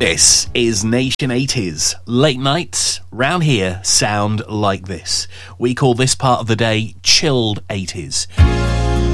This is Nation 80s. Late nights round here sound like this. We call this part of the day chilled 80s.